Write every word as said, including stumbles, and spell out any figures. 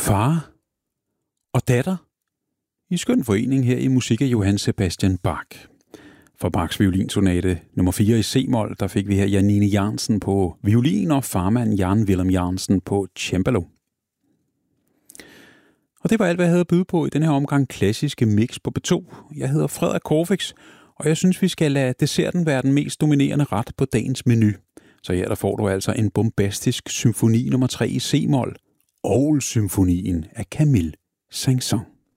Far og datter i skøn forening her i musik af Johann Sebastian Bach. For Bachs violinsonate nummer fire i C-mol, der fik vi her Janine Jørgensen på violin og farmand Jan Willem Jørgensen på cembalo. Og det var alt, hvad jeg havde at byde på i den her omgang klassiske mix på B to. Jeg hedder Frederik Corfix, og jeg synes, vi skal lade desserten være den mest dominerende ret på dagens menu. Så her der får du altså en bombastisk symfoni nummer tre i C-mol, Orgelsymfonien af Camille Saint-Saëns.